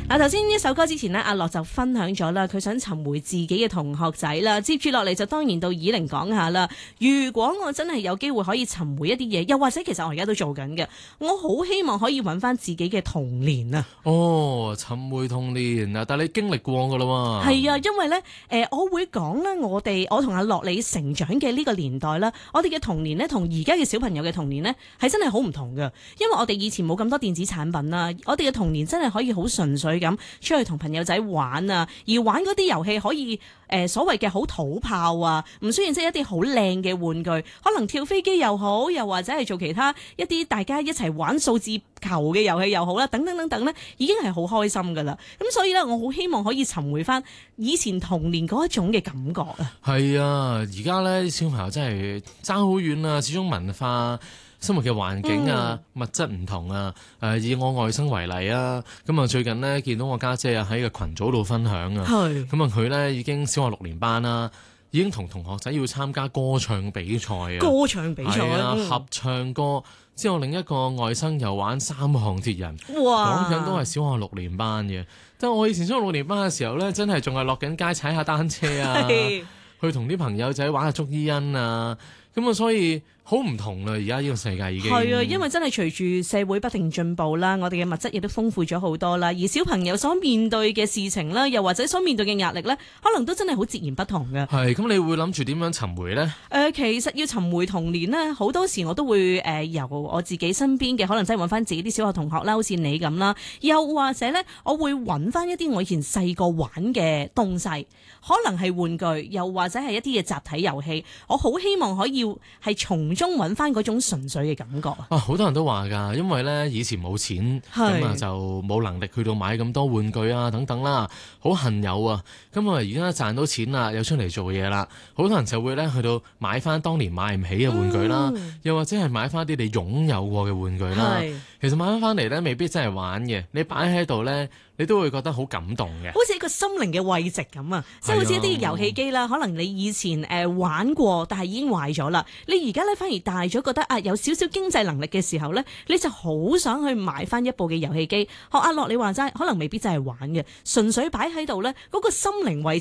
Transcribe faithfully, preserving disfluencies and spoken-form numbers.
嗱，頭先呢首歌之前呢，阿樂就分享咗啦，佢想尋回自己嘅同學仔啦。接住落嚟就當然到以玲講下啦。如果我真係有機會可以尋回一啲嘢，又或者其實我而家都做緊嘅，我好希望可以揾翻自己嘅童年啊！ 哦，尋回童年啊，但係你經歷過噶啦喎。 係啊，因為咧，誒、呃，我會講咧，我哋我同阿樂你成長嘅呢個年代啦，我哋嘅童年咧，同而家嘅小朋友嘅童年咧，係真係好唔同嘅。因為我哋以前冇咁多電子產品啦，我哋嘅童年真係可以好純粹咁出去同朋友仔玩啊，而玩嗰啲遊戲可以誒、呃、所謂嘅好土炮啊，唔需要即係一啲好靚嘅玩具，可能跳飛機又好，又或者係做其他一啲大家一齊玩數字球嘅遊戲又好啦，等等等等咧，已經係好開心噶啦。咁所以咧，我好希望可以尋回翻以前童年嗰一種嘅感覺啊。係啊，而家咧小朋友真係爭好遠啊，始終文化、生活嘅環境啊、嗯、物質唔同啊。誒，以我外甥為例啊，咁啊最近呢，見到我家姐啊喺個群組度分享啊，咁啊佢咧已經小學六年班啦，已經同同學仔要參加歌唱比賽啊，歌唱比賽啊，嗯、合唱歌。之後另一個外甥又玩三項鐵人，講緊都係小學六年班嘅。但係我以前小學六年班嘅時候咧，真係仲係落緊街踩下單車啊，去同啲朋友仔玩下捉伊人啊，咁啊所以好唔同啦！而家呢個世界已經係啊，因為真係隨住社會不停進步啦，我哋嘅物質亦都豐富咗好多啦，而小朋友所面對嘅事情啦，又或者所面對嘅壓力咧，可能都真係好截然不同嘅。係，咁你會諗住點樣尋回咧？誒、呃，其實要尋回童年咧，好多時我都會誒、呃、由我自己身邊嘅，可能真係揾翻自己啲小學同學啦，好似你咁啦，又或者咧，我會揾翻一啲我以前細個玩嘅東西，可能係玩具，又或者係一啲嘅集體遊戲，我好希望可以係從中揾翻嗰種純粹嘅感覺啊！好多人都話㗎，因為咧以前冇錢，咁啊就冇能力去到買咁多玩具啊等等啦，好恨有啊！咁啊而家賺到錢啦，又出嚟做嘢啦，好多人就會咧去到買翻當年買唔起嘅玩具啦，嗯、又或者係買翻啲你擁有過嘅玩具啦。其實買翻翻嚟咧，未必真係玩嘅，你擺喺度咧，你都會覺得好感動嘅，好似一個心靈嘅慰藉咁啊！即係好似一啲遊戲機啦，可能你以前誒玩過，但係已經壞咗啦，你而家咧反而大咗，覺得啊有少少經濟能力嘅時候咧，你就好想去買翻一部嘅遊戲機。學阿樂你話齋，可能未必真係玩嘅，純粹擺喺度咧，嗰個心靈慰藉。